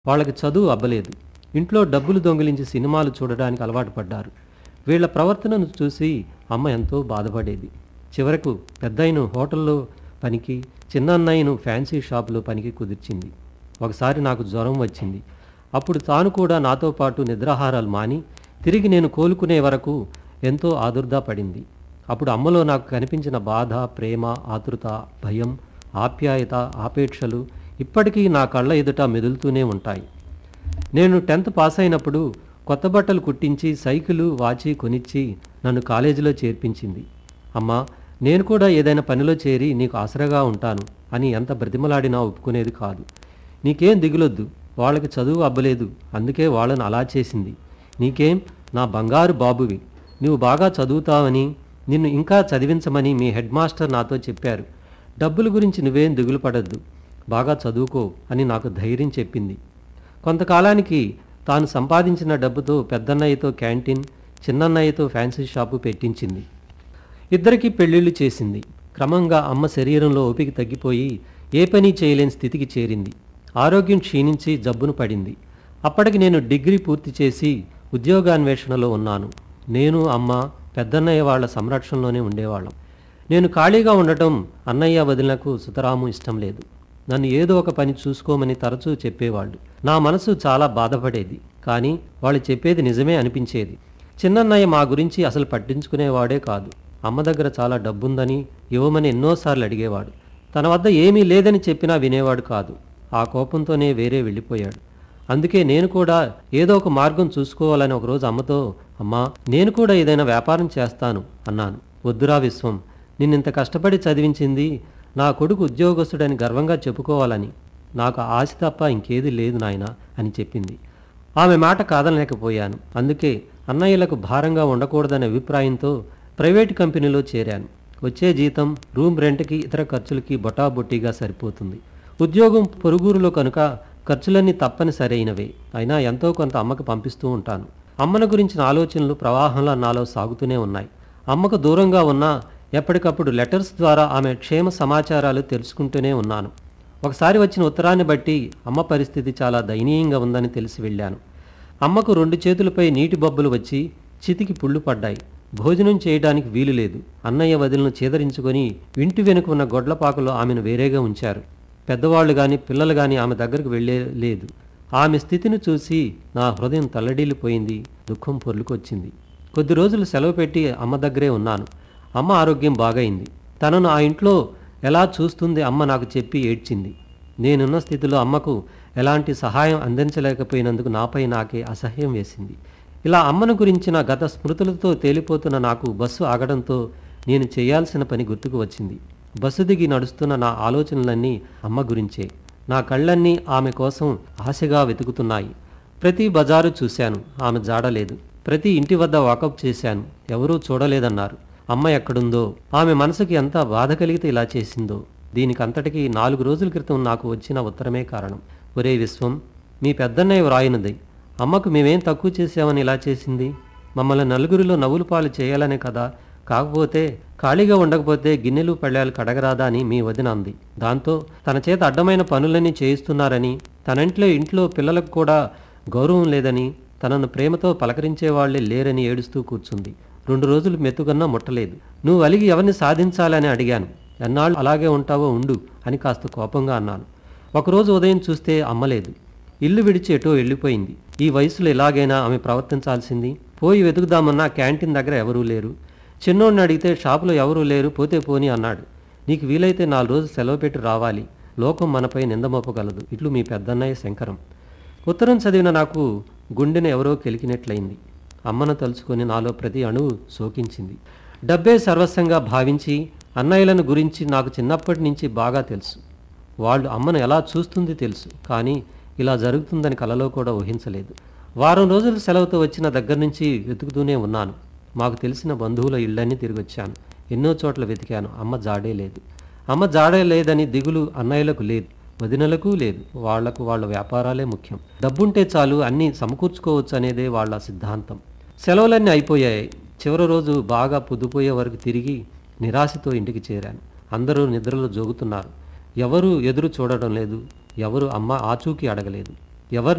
వాళ్ళకి చదువు అబ్బలేదు. ఇంట్లో డబ్బులు దొంగిలించి సినిమాలు చూడడానికి అలవాటు పడ్డారు. వీళ్ల ప్రవర్తనను చూసి అమ్మ ఎంతో బాధపడేది. చివరకు పెద్దయ్యను హోటల్లో పనికి, చిన్నన్నయ్యను ఫ్యాన్సీ షాపులో పనికి కుదిర్చింది. ఒకసారి నాకు జ్వరం వచ్చింది. అప్పుడు తాను కూడా నాతో పాటు నిద్రాహారాలు మాని తిరిగి నేను కోలుకునే వరకు ఎంతో ఆదుర్దా పడింది. అప్పుడు అమ్మలో నాకు కనిపించిన బాధ, ప్రేమ, ఆతృత, భయం, ఆప్యాయత, ఆపేక్షలు ఇప్పటికీ నా కళ్ళ ఎదుట మెదులుతూనే ఉంటాయి. నేను 10th పాస్ అయినప్పుడు కొత్త బట్టలు కుట్టించి సైకిలు, వాచి కొనిచ్చి నన్ను కాలేజీలో చేర్పించింది. అమ్మా, నేను కూడా ఏదైనా పనిలో చేరి నీకు ఆసరాగా ఉంటాను అని ఎంత బ్రతిమలాడినా ఒప్పుకునేది కాదు. నీకేం దిగులొద్దు, వాళ్ళకి చదువు అబ్బలేదు, అందుకే వాళ్ళను అలా చేసింది. నీకేం, నా బంగారు బాబువి, నువ్వు బాగా చదువుతావని, నిన్ను ఇంకా చదివించమని మీ హెడ్ మాస్టర్ నాతో చెప్పారు. డబ్బుల గురించి నువ్వేం దిగులు పడద్దు, బాగా చదువుకో అని నాకు ధైర్యం చెప్పింది. కొంతకాలానికి తాను సంపాదించిన డబ్బుతో పెద్దన్నయ్యతో క్యాంటీన్, చిన్నన్నయ్యతో ఫ్యాన్సీ షాపు పెట్టించింది. ఇద్దరికీ పెళ్ళిళ్ళు చేసింది. క్రమంగా అమ్మ శరీరంలో ఓపిక తగ్గిపోయి ఏ పని చేయలేని స్థితికి చేరింది. ఆరోగ్యం క్షీణించి జబ్బును పడింది. అప్పటికి నేను డిగ్రీ పూర్తి చేసి ఉద్యోగాన్వేషణలో ఉన్నాను. నేను, అమ్మ, పెద్దన్నయ్య వాళ్ళ సంరక్షణలోనే ఉండేవాళ్ళం. నేను ఖాళీగా ఉండటం అన్నయ్య, వదినలకు సుతరాము ఇష్టం లేదు. నన్ను ఏదో ఒక పని చూసుకోమని తరచూ చెప్పేవాళ్ళు. నా మనసు చాలా బాధపడేది. కానీ వాళ్ళు చెప్పేది నిజమే అనిపించేది. చిన్నన్నయ్య మా గురించి అసలు పట్టించుకునేవాడే కాదు. అమ్మ దగ్గర చాలా డబ్బుందని ఇవ్వమని ఎన్నోసార్లు అడిగేవాడు. తన వద్ద ఏమీ లేదని చెప్పినా వినేవాడు కాదు. ఆ కోపంతోనే వేరే వెళ్ళిపోయాడు. అందుకే నేను కూడా ఏదో ఒక మార్గం చూసుకోవాలని ఒకరోజు అమ్మతో, అమ్మా, నేను కూడా ఏదైనా వ్యాపారం చేస్తాను అన్నాను. వద్దురా విశ్వం, నిన్నింత కష్టపడి చదివించింది నా కొడుకు ఉద్యోగస్తుడని గర్వంగా చెప్పుకోవాలని. నాకు ఆశ తప్ప ఇంకేది లేదు నాయనా అని చెప్పింది. ఆమె మాట కాదనలేకపోయాను. అందుకే అన్నయ్యలకు భారంగా ఉండకూడదనే అభిప్రాయంతో ప్రైవేటు కంపెనీలో చేరాను. వచ్చే జీతం రూమ్ రెంట్కి, ఇతర ఖర్చులకి బొటాబొట్టిగా సరిపోతుంది. ఉద్యోగం పొరుగురులో కనుక ఖర్చులన్నీ తప్పనిసరైనవే. అయినా ఎంతో కొంత అమ్మకు పంపిస్తూ ఉంటాను. అమ్మను గురించిన ఆలోచనలు ప్రవాహంలా నాలో సాగుతూనే ఉన్నాయి. అమ్మకు దూరంగా ఉన్నా ఎప్పటికప్పుడు లెటర్స్ ద్వారా ఆమె క్షేమ సమాచారాలు తెలుసుకుంటూనే ఉన్నాను. ఒకసారి వచ్చిన ఉత్తరాన్ని బట్టి అమ్మ పరిస్థితి చాలా దయనీయంగా ఉందని తెలిసి వెళ్ళాను. అమ్మకు 2 చేతులపై నీటి బొబ్బలు వచ్చి చితికి పుళ్ళు పడ్డాయి. భోజనం చేయడానికి వీలు లేదు. అన్నయ్య, వదిలను చేదరించుకొని ఇంటి వెనుక ఉన్న గొడ్లపాకలో ఆమెను వేరేగా ఉంచారు. పెద్దవాళ్లు గాని, పిల్లలు గాని ఆమె దగ్గరకు వెళ్ళే లేదు. ఆమె స్థితిని చూసి నా హృదయం తల్లడిల్లిపోయింది. దుఃఖం పొర్లుకొచ్చింది. కొద్ది రోజులు సెలవు పెట్టి అమ్మ దగ్గరే ఉన్నాను. అమ్మ ఆరోగ్యం బాగైంది. తనను ఆ ఇంట్లో ఎలా చూస్తుంది అమ్మ నాకు చెప్పి ఏడ్చింది. నేనున్న స్థితిలో అమ్మకు ఎలాంటి సహాయం అందించలేకపోయినందుకు నాపై నాకే అసహ్యం వేసింది. ఇలా అమ్మను గురించిన గత స్మృతులతో తేలిపోతున్న నాకు బస్సు ఆగడంతో నేను చేయాల్సిన పని గుర్తుకు వచ్చింది. బస్సు దిగి నడుస్తున్న నా ఆలోచనలన్నీ అమ్మ గురించే. నా కళ్ళన్నీ ఆమె కోసం ఆశగా వెతుకుతున్నాయి. ప్రతి బజారు చూశాను, ఆమె జాడలేదు. ప్రతి ఇంటి వద్ద వాకప్ చేశాను, ఎవరూ చూడలేదన్నారు. అమ్మ ఎక్కడుందో, ఆమె మనసుకి ఎంత బాధ కలిగితే ఇలా చేసిందో. దీనికంతటికీ 4 రోజుల క్రితం నాకు వచ్చిన ఉత్తరమే కారణం. ఒరే విశ్వం, మీ పెద్దన్నయ్య వ్రాయినది. అమ్మకు మేమేం తక్కువ చేశామని ఇలా చేసింది? మమ్మల్ని నలుగురిలో నవ్వులు పాలు చేయాలనే కదా. కాకపోతే ఖాళీగా ఉండకపోతే గిన్నెలు పళ్ళాలు కడగరాదా అని మీ వదిన అంది. దాంతో తన చేత అడ్డమైన పనులన్నీ చేయిస్తున్నారని, ఇంట్లో పిల్లలకు కూడా గౌరవం లేదని, తనను ప్రేమతో పలకరించేవాళ్లే లేరని ఏడుస్తూ కూర్చుంది. 2 రోజులు మెతుకన్నా ముట్టలేదు. నువ్వు అలిగి ఎవరిని సాధించాలని అడిగాను. ఎన్నాళ్ళు అలాగే ఉంటావో ఉండు అని కాస్త కోపంగా అన్నాను. ఒకరోజు ఉదయం చూస్తే అమ్మలేదు. ఇల్లు విడిచి ఎటో వెళ్ళిపోయింది. ఈ వయసులో ఎలాగైనా ఆమె ప్రవర్తించాల్సింది. పోయి వెతుకుదామన్నా క్యాంటీన్ దగ్గర ఎవరూ లేరు. చిన్నోడిని అడిగితే షాపులో ఎవరూ లేరు, పోతే పోని అన్నాడు. నీకు వీలైతే 4 రోజులు సెలవు పెట్టి రావాలి, లోకం మనపై నిందమోపగలదు. ఇట్లు మీ పెద్దన్నయ్య శంకరం. ఉత్తరం చదివిన నాకు గుండెను ఎవరో కెలికినట్లయింది. అమ్మను తలుచుకొని నాలో ప్రతి అణువు శోకించింది. డబ్బే సర్వస్వంగా భావించి అన్నయ్యలను గురించి నాకు చిన్నప్పటి నుంచి బాగా తెలుసు. వాళ్ళు అమ్మను ఎలా చూస్తుంది తెలుసు. కానీ ఇలా జరుగుతుందని కలలో కూడా ఊహించలేదు. వారం రోజులు సెలవుతో వచ్చిన దగ్గర నుంచి వెతుకుతూనే ఉన్నాను. మాకు తెలిసిన బంధువుల ఇళ్ళన్నీ తిరిగొచ్చాను. ఎన్నో చోట్ల వెతికాను. అమ్మ జాడే లేదు. అమ్మ జాడే లేదని దిగులు అన్నయ్యలకు లేదు, వదినలకు లేదు. వాళ్లకు వాళ్ళ వ్యాపారాలే ముఖ్యం. డబ్బుంటే చాలు, అన్నీ సమకూర్చుకోవచ్చు అనేదే వాళ్ళ సిద్ధాంతం. సెలవులన్నీ అయిపోయాయి. చివరి రోజు బాగా పొద్దుపోయే వరకు తిరిగి నిరాశతో ఇంటికి చేరాను. అందరూ నిద్రలో జోగుతున్నారు. ఎవరూ ఎదురు చూడడం లేదు. ఎవరు అమ్మ ఆచూకీ అడగలేదు. ఎవరు